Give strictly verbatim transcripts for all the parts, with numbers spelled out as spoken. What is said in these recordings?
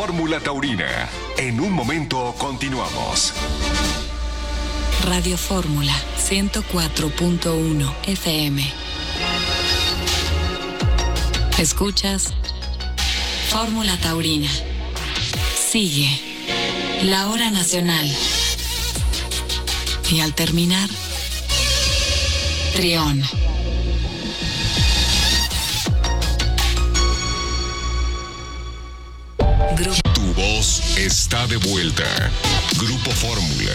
Fórmula Taurina. En un momento continuamos. Radio Fórmula ciento cuatro punto uno F M. Escuchas Fórmula Taurina. Sigue la hora nacional. Y al terminar, Trión. Grupo. Tu voz está de vuelta. Grupo Fórmula.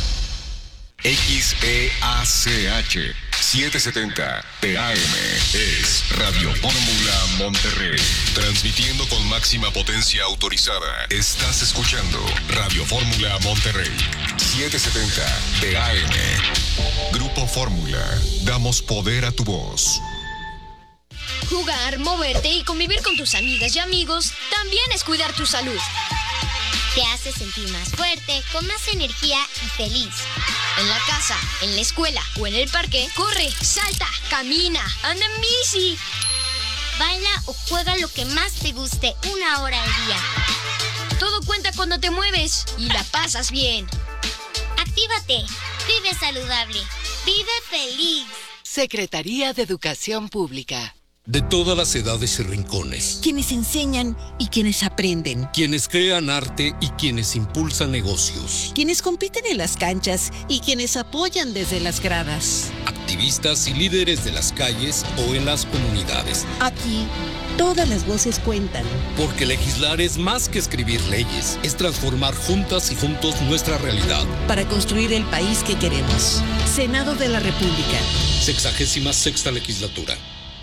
X E A C H setecientos setenta T A M es Radio Fórmula Monterrey. Transmitiendo con máxima potencia autorizada. Estás escuchando Radio Fórmula Monterrey. setecientos setenta T A M. Grupo Fórmula. Damos poder a tu voz. Jugar, moverte y convivir con tus amigas y amigos también es cuidar tu salud. Te hace sentir más fuerte, con más energía y feliz. En la casa, en la escuela o en el parque, corre, salta, camina, anda en bici. Baila o juega lo que más te guste una hora al día. Todo cuenta cuando te mueves y la pasas bien. Actívate, vive saludable, vive feliz. Secretaría de Educación Pública. De todas las edades y rincones. Quienes enseñan y quienes aprenden. Quienes crean arte y quienes impulsan negocios. Quienes compiten en las canchas y quienes apoyan desde las gradas. Activistas y líderes de las calles o en las comunidades. Aquí, todas las voces cuentan. Porque legislar es más que escribir leyes. Es transformar juntas y juntos nuestra realidad. Para construir el país que queremos. Senado de la República. Sexagésima sexta legislatura.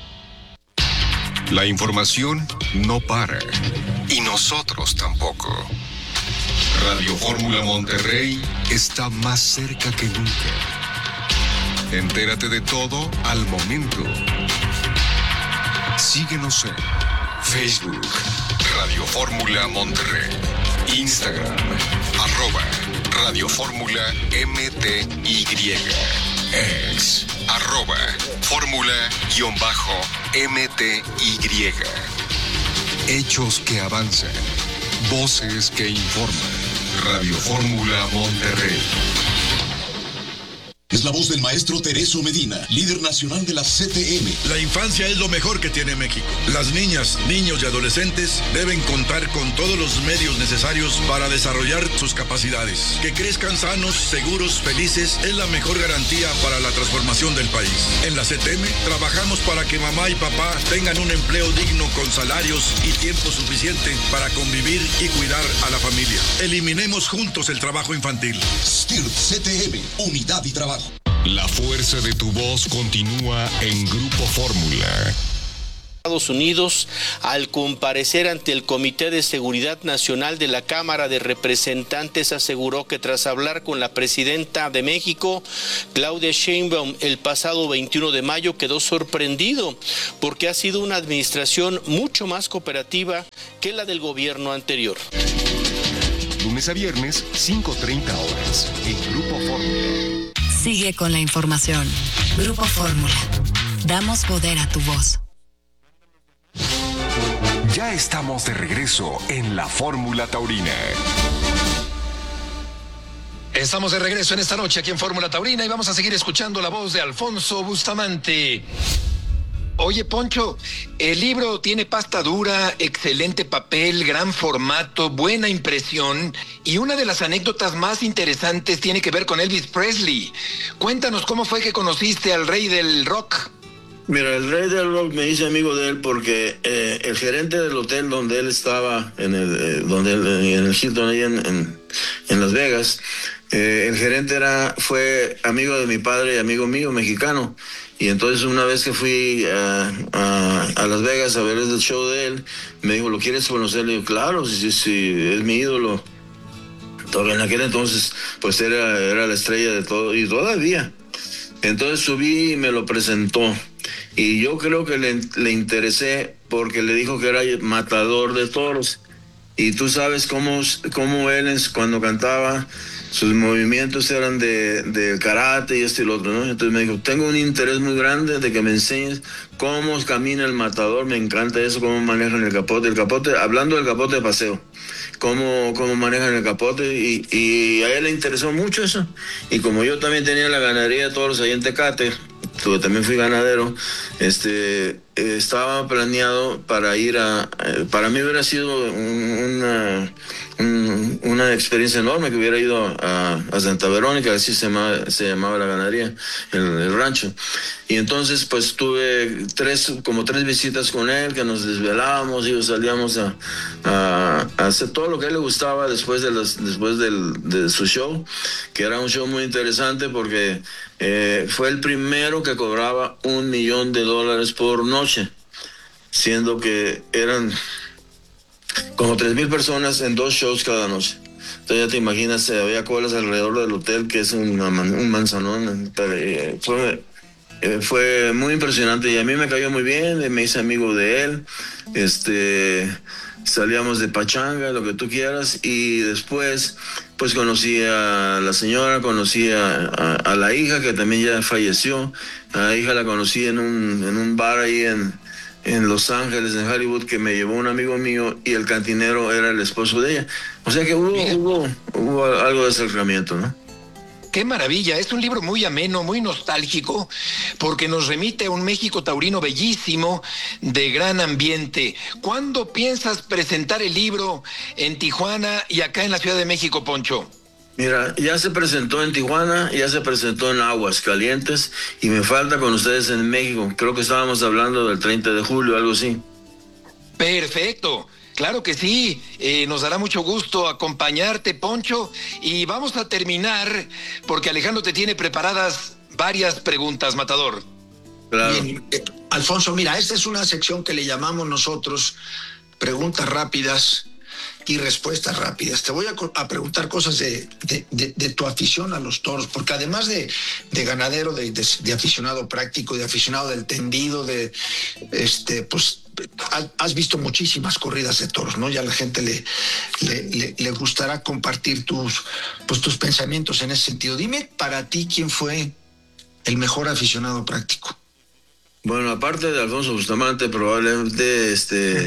La información no para. Y nosotros tampoco. Radio Fórmula Monterrey está más cerca que nunca. Entérate de todo al momento. Síguenos en Facebook, Radio Fórmula Monterrey. Instagram, arroba Radio Fórmula M T Y. Ex, arroba Fórmula-M T Y. Hechos que avanzan. Voces que informan. Radio Fórmula Monterrey. Es la voz del maestro Tereso Medina, líder nacional de la C T M. La infancia es lo mejor que tiene México. Las niñas, niños y adolescentes deben contar con todos los medios necesarios para desarrollar sus capacidades. Que crezcan sanos, seguros, felices es la mejor garantía para la transformación del país. En la C T M trabajamos para que mamá y papá tengan un empleo digno con salarios y tiempo suficiente para convivir y cuidar a la familia. Eliminemos juntos el trabajo infantil. S T I R P C T M, unidad y trabajo. La fuerza de tu voz continúa en Grupo Fórmula. Estados Unidos, al comparecer ante el Comité de Seguridad Nacional de la Cámara de Representantes, aseguró que tras hablar con la presidenta de México, Claudia Sheinbaum, el pasado veintiuno de mayo, quedó sorprendido porque ha sido una administración mucho más cooperativa que la del gobierno anterior. Lunes a viernes, cinco treinta horas, en Grupo Fórmula. Sigue con la información. Grupo Fórmula. Damos poder a tu voz. Ya estamos de regreso en la Fórmula Taurina. Estamos de regreso en esta noche aquí en Fórmula Taurina y vamos a seguir escuchando la voz de Alfonso Bustamante. Oye, Poncho, el libro tiene pasta dura, excelente papel, gran formato, buena impresión y una de las anécdotas más interesantes tiene que ver con Elvis Presley. Cuéntanos cómo fue que conociste al rey del rock. Mira, el rey del rock me hice amigo de él porque eh, el gerente del hotel donde él estaba, en el, eh, donde él, en el Hilton ahí en, en, en Las Vegas, eh, el gerente era, fue amigo de mi padre y amigo mío, mexicano. Y entonces una vez que fui a, a, a Las Vegas a ver el show de él, me dijo, ¿lo quieres conocer? Le digo, claro, sí, sí, sí, es mi ídolo. Todavía en aquel entonces, pues era, era la estrella de todo, y todavía. Entonces subí y me lo presentó. Y yo creo que le, le interesé porque le dijo que era matador de toros. Y tú sabes cómo, cómo él cuando cantaba sus movimientos eran de, de karate y esto y lo otro, ¿no? Entonces me dijo, tengo un interés muy grande de que me enseñes cómo camina el matador, me encanta eso, cómo manejan el capote, el capote, hablando del capote de paseo, cómo, cómo manejan el capote, y, y a él le interesó mucho eso, y como yo también tenía la ganadería de toros ahí en Tecate, también fui ganadero, este, estaba planeado para ir a, para mí hubiera sido una, una experiencia enorme que hubiera ido a, a Santa Verónica, así se llamaba, se llamaba la ganadería, el, el rancho. Y entonces pues tuve tres, como tres visitas con él, que nos desvelábamos y salíamos a, a, a hacer todo lo que a él le gustaba después de los, después del, de su show, que era un show muy interesante porque eh, fue el primero que cobraba un millón de dólares por noche, siendo que eran como tres mil personas en dos shows cada noche. Entonces ya te imaginas, había colas alrededor del hotel, que es una, un manzanón. Fue, fue muy impresionante y a mí me cayó muy bien, me hice amigo de él, este, salíamos de pachanga, lo que tú quieras, y después pues conocí a la señora, conocí a, a, a la hija, que también ya falleció. A la hija la conocí en un, en un bar ahí en, en Los Ángeles, en Hollywood, que me llevó un amigo mío, y el cantinero era el esposo de ella. O sea que hubo, hubo, hubo algo de acercamiento, ¿no? ¡Qué maravilla! Es un libro muy ameno, muy nostálgico, porque nos remite a un México taurino bellísimo, de gran ambiente. ¿Cuándo piensas presentar el libro en Tijuana y acá en la Ciudad de México, Poncho? Mira, ya se presentó en Tijuana, ya se presentó en Aguascalientes, y me falta con ustedes en México. Creo que estábamos hablando del treinta de julio, algo así. ¡Perfecto! Claro que sí, eh, nos dará mucho gusto acompañarte, Poncho, y vamos a terminar porque Alejandro te tiene preparadas varias preguntas, Matador. Claro. Bien, eh, Alfonso, mira, esta es una sección que le llamamos nosotros preguntas rápidas y respuestas rápidas. Te voy a, a preguntar cosas de, de, de, de tu afición a los toros, porque además de, de ganadero, de, de, de aficionado práctico, de aficionado del tendido, de este, pues has visto muchísimas corridas de toros, ¿no? Ya a la gente le, le, le, le gustará compartir tus, pues, tus pensamientos en ese sentido. Dime para ti quién fue el mejor aficionado práctico. Bueno, aparte de Alfonso Bustamante, probablemente este.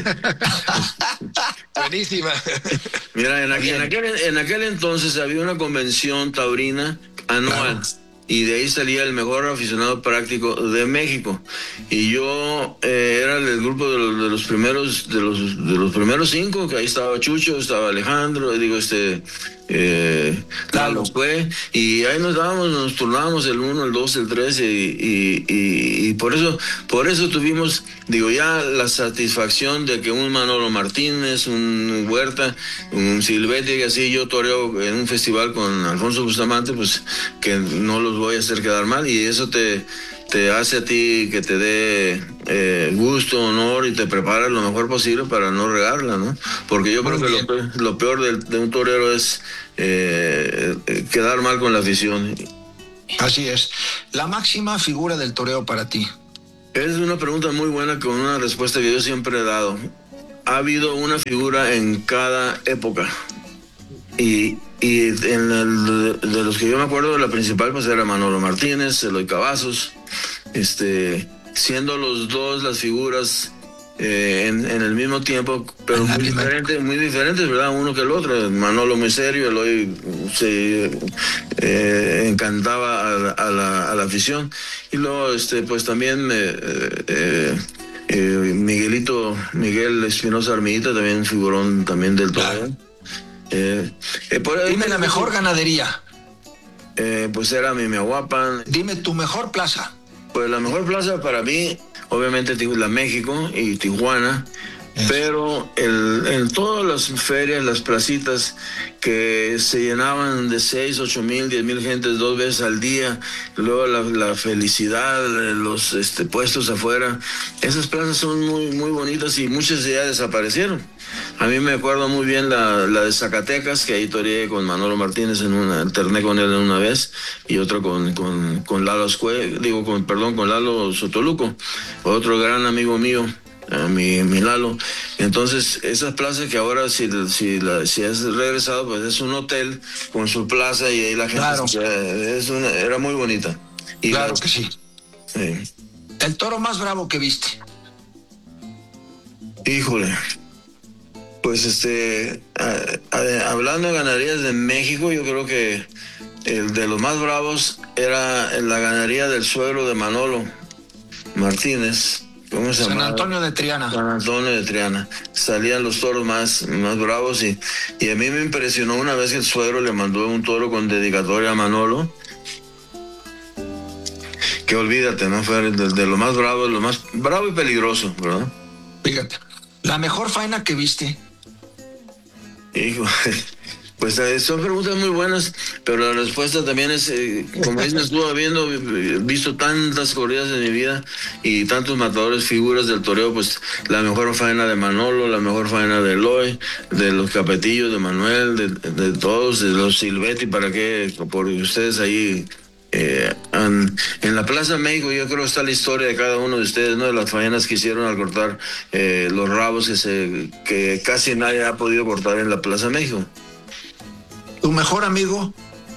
Buenísima. Mira, en aquel, en, aquel, en aquel entonces había una convención taurina anual. Claro. Y de ahí salía el mejor aficionado práctico de México. Y yo eh, era del grupo de los, de los primeros, de los, de los primeros cinco, que ahí estaba Chucho, estaba Alejandro, digo, este, eh, Lalo fue, y ahí nos dábamos, nos turnábamos el uno, el dos, el tres, y, y, y, y por eso, por eso tuvimos, digo, ya la satisfacción de que un Manolo Martínez, un Huerta, un Silvetti, que así yo toreo en un festival con Alfonso Bustamante, pues que no los voy a hacer quedar mal, y eso te, te hace a ti que te dé eh, gusto, honor, y te preparas lo mejor posible para no regarla, ¿no? Porque yo Muy creo bien. que lo, lo peor de, de un torero es eh, quedar mal con la afición. Así es. La máxima figura del toreo para ti. Es una pregunta muy buena, con una respuesta que yo siempre he dado. Ha habido una figura en cada época, y Y en el, de, de los que yo me acuerdo, la principal pues era Manolo Martínez, Eloy Cavazos, este, siendo los dos las figuras eh, en, en el mismo tiempo, pero muy diferentes, muy diferentes, ¿verdad? Uno que el otro. Manolo muy serio, Eloy se eh, encantaba a, a, la, a la afición. Y luego este, pues también eh, eh, eh, Miguelito, Miguel Espinosa Armillita, también un figurón también del torneo. Claro. Eh, eh, por ahí, Dime la mejor ganadería. Eh, pues era Mimiahuapan. Dime tu mejor plaza. Pues la mejor plaza para mí, obviamente, la México y Tijuana. Eso. Pero el, en todas las ferias, las placitas que se llenaban de seis, ocho mil, diez mil gentes dos veces al día, luego la, la felicidad, los este, puestos afuera, esas plazas son muy, muy bonitas, y muchas ya desaparecieron. A mí me acuerdo muy bien la, la de Zacatecas, que ahí toreé con Manolo Martínez, en una, alterné con él una vez, y otro con, con, con Lalo Ascue, digo, con, perdón, con Lalo Sotoluco, otro gran amigo mío. A mi, mi Lalo, Entonces, esas plazas que ahora, si, si, la, si has regresado, pues es un hotel con su plaza y ahí la gente... Claro. Se, es una, era muy bonita. Y claro la, que sí. sí. El toro más bravo que viste. Híjole. Pues este, a, a, hablando de ganaderías de México, yo creo que el de los más bravos era en la ganadería del suegro de Manolo Martínez. ¿Cómo se llama? San Antonio de Triana. San Antonio de Triana. Salían los toros más, más bravos y, y a mí me impresionó una vez que el suegro le mandó un toro con dedicatoria a Manolo. Que olvídate, ¿no? Fue de, de lo más bravo, lo más bravo y peligroso, ¿verdad? Fíjate. La mejor faena que viste. Hijo, pues eh, son preguntas muy buenas, pero la respuesta también es, eh, como dices tú, habiendo visto tantas corridas en mi vida y tantos matadores, figuras del toreo, pues la mejor faena de Manolo, la mejor faena de Eloy, de los Capetillos, de Manuel, de, de todos, de los Silvetti, para qué, por ustedes ahí... Eh, en, en la Plaza México yo creo que está la historia de cada uno de ustedes, ¿no? De las faenas que hicieron al cortar eh, los rabos que, se, que casi nadie ha podido cortar en la Plaza México. ¿Tu mejor amigo?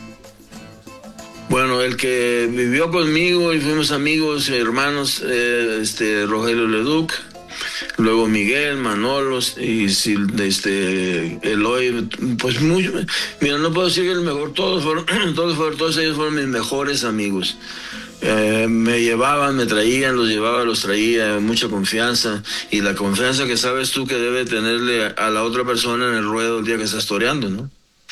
Bueno, el que vivió conmigo y fuimos amigos, hermanos, eh, este Rogelio Leduc, luego Miguel, Manolo y este Eloy, pues mucho, mira, no puedo decir que el mejor, todos fueron, todos fueron, todos ellos fueron mis mejores amigos. Eh, me llevaban, me traían, los llevaba, los traía, mucha confianza, y la confianza que sabes tú que debe tenerle a la otra persona en el ruedo el día que estás toreando, ¿no?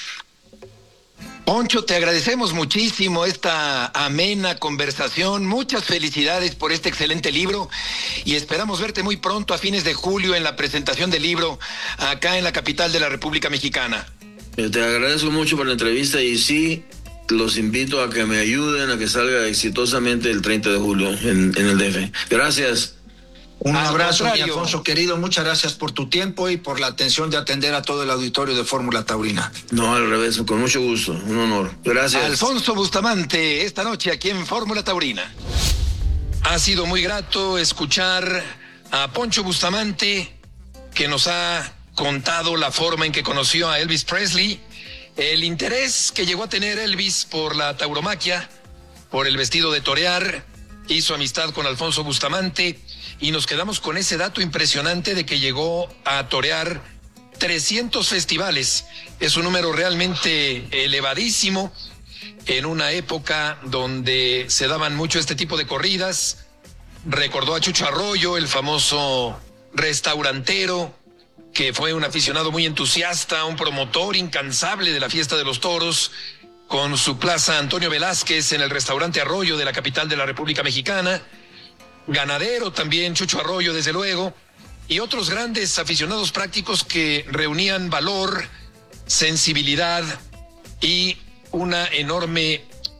Poncho, te agradecemos muchísimo esta amena conversación. Muchas felicidades por este excelente libro y esperamos verte muy pronto a fines de julio en la presentación del libro acá en la capital de la República Mexicana. Te agradezco mucho por la entrevista y sí, los invito a que me ayuden a que salga exitosamente el treinta de julio en, en el D F. Gracias. Un abrazo, mi Alfonso querido, muchas gracias por tu tiempo y por la atención de atender a todo el auditorio de Fórmula Taurina. No, al revés, con mucho gusto, un honor. Gracias. Alfonso Bustamante, esta noche aquí en Fórmula Taurina. Ha sido muy grato escuchar a Poncho Bustamante, que nos ha contado la forma en que conoció a Elvis Presley, el interés que llegó a tener Elvis por la tauromaquia, por el vestido de torear, hizo amistad con Alfonso Bustamante, y nos quedamos con ese dato impresionante de que llegó a torear trescientos festivales. Es un número realmente elevadísimo en una época donde se daban mucho este tipo de corridas. Recordó a Chucho Arroyo, el famoso restaurantero, que fue un aficionado muy entusiasta, un promotor incansable de la fiesta de los toros, con su plaza Antonio Velázquez en el restaurante Arroyo de la capital de la República Mexicana. Ganadero también, Chucho Arroyo, desde luego, y otros grandes aficionados prácticos que reunían valor, sensibilidad y una enorme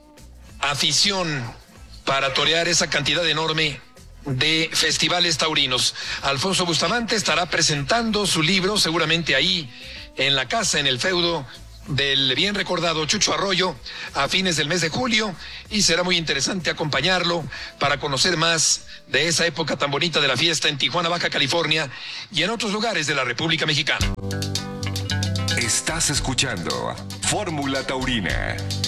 afición para torear esa cantidad enorme de festivales taurinos. Alfonso Bustamante estará presentando su libro seguramente ahí en la casa, en el feudo del bien recordado Chucho Arroyo, a fines del mes de julio, y será muy interesante acompañarlo para conocer más de esa época tan bonita de la fiesta en Tijuana, Baja California y en otros lugares de la República Mexicana. Estás escuchando Fórmula Taurina.